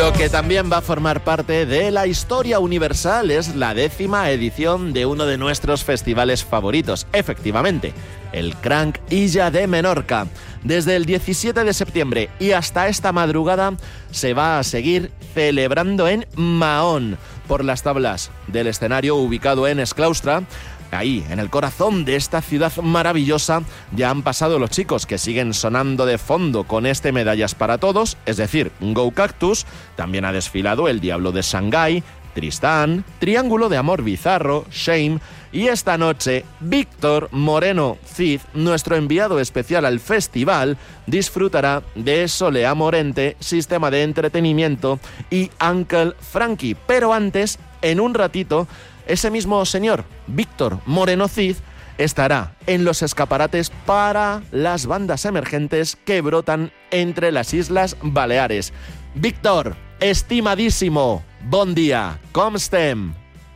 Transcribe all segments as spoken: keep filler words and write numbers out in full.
Pero que también va a formar parte de la historia universal. Es la décima edición de uno de nuestros festivales favoritos, efectivamente, el Cranc Illa de Menorca. Desde el diecisiete de septiembre y hasta esta madrugada se va a seguir celebrando en Mahón, por las tablas del escenario ubicado en Esclaustra. Ahí, en el corazón de esta ciudad maravillosa, ya han pasado los chicos que siguen sonando de fondo con este Medallas para Todos, es decir, Go Cactus. También ha desfilado El Diablo de Shanghái, Tristán, Triángulo de Amor Bizarro, Shame, y esta noche Víctor Moreno Cid, nuestro enviado especial al festival, disfrutará de Solea Morente, Sistema de Entretenimiento y Uncle Frankie. Pero antes, en un ratito, ese mismo señor, Víctor Moreno Cid, estará en los escaparates para las bandas emergentes que brotan entre las Islas Baleares. Víctor, estimadísimo, bon día, com estem?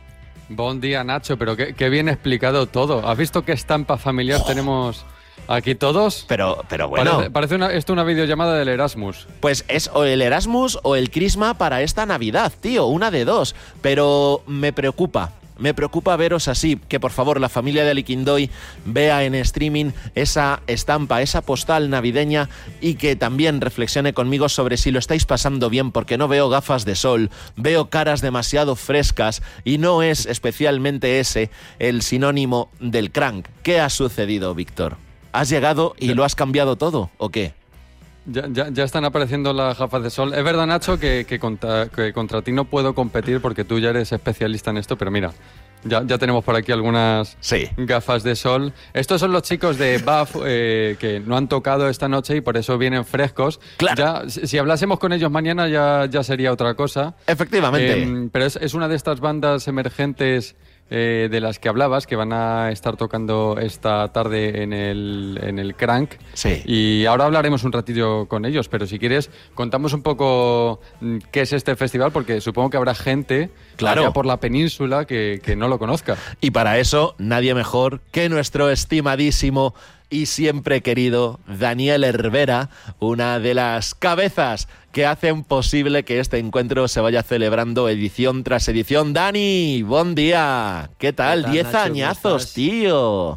Bon día, Nacho, pero qué, qué bien explicado todo. ¿Has visto qué estampa familiar oh. tenemos aquí todos? Pero, pero bueno... Parece, parece una, esto una videollamada del Erasmus. Pues es o el Erasmus o el Crisma para esta Navidad, tío, una de dos. Pero me preocupa. Me preocupa veros así, que por favor la familia de Aliquindoy vea en streaming esa estampa, esa postal navideña, y que también reflexione conmigo sobre si lo estáis pasando bien, porque no veo gafas de sol, veo caras demasiado frescas y no es especialmente ese el sinónimo del Cranc. ¿Qué ha sucedido, Víctor? ¿Has llegado y lo has cambiado todo o qué? Ya, ya, ya están apareciendo las gafas de sol. Es verdad, Nacho, que, que, contra, que contra ti no puedo competir porque tú ya eres especialista en esto, pero mira, ya, ya tenemos por aquí algunas sí. gafas de sol. Estos son los chicos de B A F eh, que no han tocado esta noche y por eso vienen frescos. Claro. Ya, si, si hablásemos con ellos mañana ya, ya sería otra cosa. Efectivamente. Eh, pero es, es una de estas bandas emergentes Eh, de las que hablabas, que van a estar tocando esta tarde en el, en el Cranc. Sí. Y ahora hablaremos un ratillo con ellos, pero si quieres, contamos un poco qué es este festival, porque supongo que habrá gente claro. allá por la península que, que no lo conozca. Y para eso, nadie mejor que nuestro estimadísimo y siempre querido Daniel Herrera, una de las cabezas que hacen posible que este encuentro se vaya celebrando edición tras edición. Dani, buen día. ¿Qué tal? tal, Diez Nacho, añazos, tío.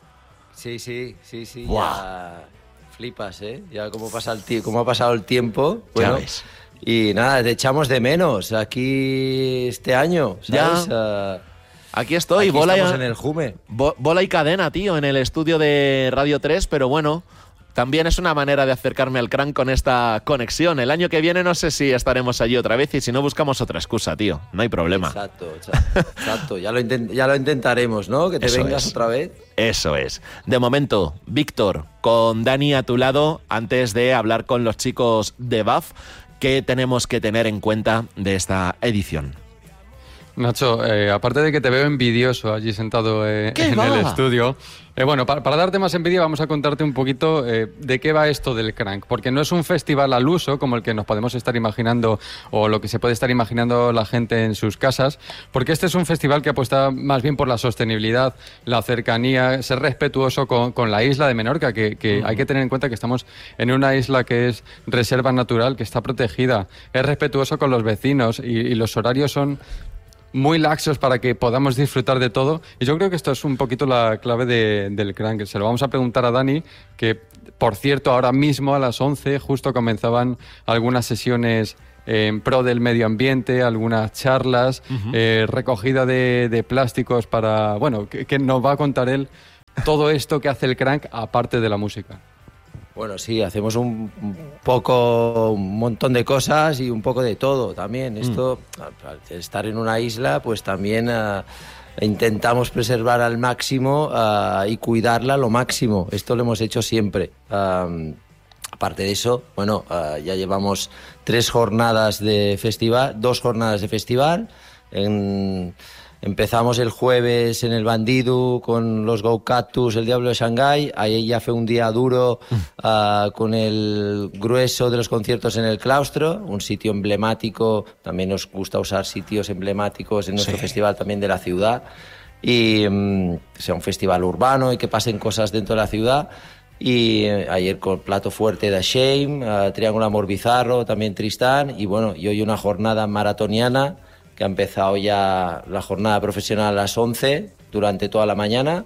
Sí, sí, sí, sí. Wow. Ya flipas, ¿eh? Ya cómo pasa el tie- cómo ha pasado el tiempo. Bueno, ya ves. Y nada, te echamos de menos aquí este año, ¿sabes? Ya. Uh, Aquí estoy, aquí bola, estamos y, en el Jume. bo, bola y cadena, tío, en el estudio de Radio tres, pero bueno, también es una manera de acercarme al Cranc con esta conexión. El año que viene no sé si estaremos allí otra vez y si no buscamos otra excusa, tío, no hay problema. Exacto, exacto, exacto. Ya, lo intent- ya lo intentaremos, ¿no? Que te Eso vengas es. otra vez. Eso es. De momento, Víctor, con Dani a tu lado, antes de hablar con los chicos de B A F, ¿qué tenemos que tener en cuenta de esta edición? Nacho, eh, aparte de que te veo envidioso allí sentado eh, en va? el estudio, eh, bueno, para, para darte más envidia vamos a contarte un poquito eh, de qué va esto del Cranc, porque no es un festival al uso como el que nos podemos estar imaginando o lo que se puede estar imaginando la gente en sus casas, porque este es un festival que apuesta más bien por la sostenibilidad, la cercanía, ser respetuoso con, con la isla de Menorca, que, que uh-huh. hay que tener en cuenta que estamos en una isla que es reserva natural, que está protegida, es respetuoso con los vecinos y, y los horarios son muy laxos para que podamos disfrutar de todo. Y yo creo que esto es un poquito la clave de, del Cranc. Se lo vamos a preguntar a Dani, que, por cierto, ahora mismo a las once justo comenzaban algunas sesiones en pro del medio ambiente, algunas charlas, uh-huh. eh, recogida de, de plásticos para... Bueno, que, que nos va a contar él todo esto que hace el Cranc aparte de la música. Bueno, sí, hacemos un poco, un montón de cosas y un poco de todo también. Esto, mm. al estar en una isla, pues también uh, intentamos preservar al máximo uh, y cuidarla lo máximo. Esto lo hemos hecho siempre. Um, aparte de eso, bueno, uh, ya llevamos tres jornadas de festival, dos jornadas de festival. En, Empezamos el jueves en el Bandidu con los Go Cactus, el Diablo de Shanghái. Ahí ya fue un día duro uh, con el grueso de los conciertos en el Claustro, un sitio emblemático. También nos gusta usar sitios emblemáticos en nuestro sí. festival también de la ciudad. Y um, sea un festival urbano y que pasen cosas dentro de la ciudad. y eh, ayer con plato fuerte de Shame, uh, Triángulo Amor Bizarro, también Tristán, y bueno, y hoy una jornada maratoniana que ha empezado ya la jornada profesional a las once durante toda la mañana.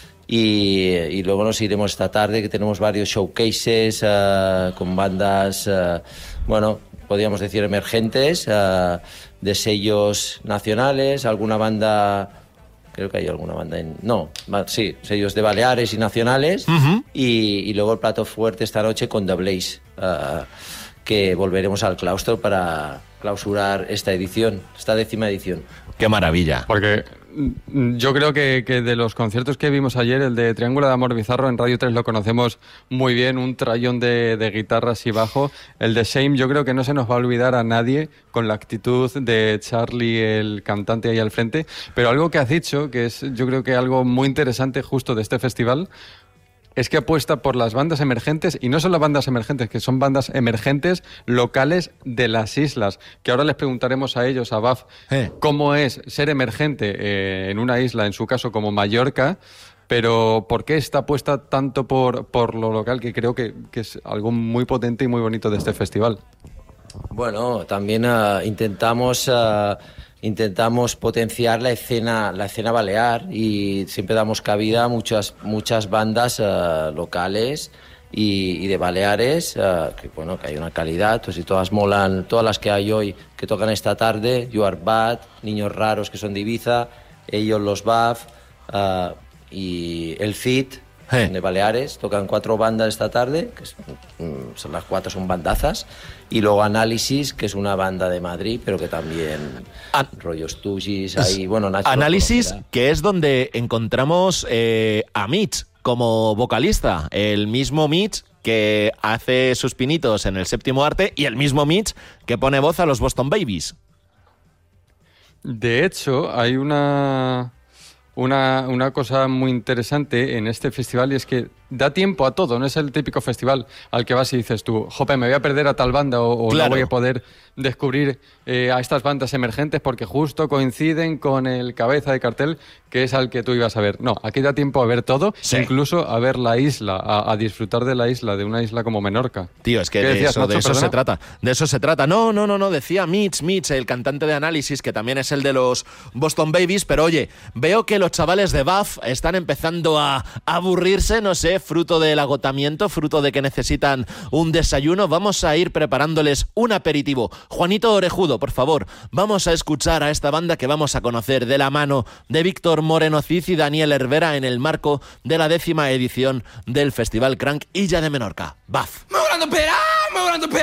Y, y luego nos iremos esta tarde, que tenemos varios showcases uh, con bandas, uh, bueno, podríamos decir emergentes, uh, de sellos nacionales, alguna banda, creo que hay alguna banda en... No, sí, sellos de Baleares y nacionales, uh-huh. y, y luego el plato fuerte esta noche con The Blaze, uh, que volveremos al claustro para clausurar esta edición, esta décima edición. ¡Qué maravilla! Porque yo creo que, que de los conciertos que vimos ayer, el de Triángulo de Amor Bizarro en Radio tres lo conocemos muy bien, un trallón de, de guitarras y bajo. El de Shame yo creo que no se nos va a olvidar a nadie con la actitud de Charlie, el cantante ahí al frente. Pero algo que has dicho, que es yo creo que algo muy interesante justo de este festival, es que apuesta por las bandas emergentes, y no solo bandas emergentes, que son bandas emergentes locales de las islas, que ahora les preguntaremos a ellos, a B A F, eh. cómo es ser emergente eh, en una isla, en su caso como Mallorca, pero ¿por qué está apuesta tanto por, por lo local? Que creo que, que es algo muy potente y muy bonito de este festival. Bueno, también uh, intentamos... Uh... Intentamos potenciar la escena, la escena balear, y siempre damos cabida a muchas, muchas bandas uh, locales y, y de Baleares, uh, que bueno, que hay una calidad, pues si todas molan, todas las que hay hoy que tocan esta tarde, You Are Bad, Niños Raros, que son de Ibiza, ellos los B A F, uh, y el Fit, hey. de Baleares, tocan cuatro bandas esta tarde, que es, son las cuatro son bandazas, y luego Análisis, que es una banda de Madrid, pero que también An- rollos Tugis, ahí, bueno, Nacho Análisis, que es donde encontramos eh, a Mitch como vocalista, el mismo Mitch que hace sus pinitos en el Séptimo Arte y el mismo Mitch que pone voz a los Boston Babies. De hecho, hay una... Una, una cosa muy interesante en este festival, y es que da tiempo a todo, no es el típico festival al que vas y dices tú, jope, me voy a perder a tal banda o, o claro. no voy a poder descubrir eh, a estas bandas emergentes porque justo coinciden con el cabeza de cartel que es al que tú ibas a ver. No, aquí da tiempo a ver todo, sí. incluso a ver la isla, a, a disfrutar de la isla, de una isla como Menorca. Tío, es que de decías, eso, Nacho, de eso perdona? se trata. De eso se trata. No, no, no, no, decía Mitch, Mitch, el cantante de Análisis, que también es el de los Boston Babies, pero oye, veo que los chavales de B A F están empezando a aburrirse, no sé, fruto del agotamiento, fruto de que necesitan un desayuno. Vamos a ir preparándoles un aperitivo. Juanito Orejudo, por favor, vamos a escuchar a esta banda que vamos a conocer de la mano de Víctor Moreno Cid y Daniel Hervera en el marco de la décima edición del Festival Crank Illa de Menorca. B A F. Me volando pera, me volando pera.